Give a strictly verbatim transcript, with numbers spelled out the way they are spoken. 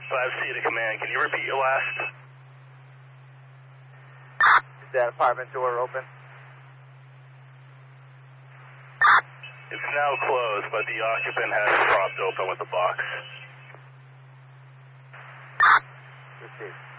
five C to command. Can you repeat your last? Is that apartment door open? It's now closed, but the occupant has it propped open with a box. Received.